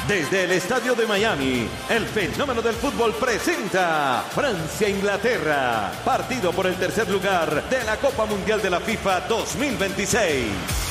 Desde el estadio de Miami, el fenómeno del fútbol presenta Francia-Inglaterra, partido por el tercer lugar de la Copa Mundial de la FIFA 2026.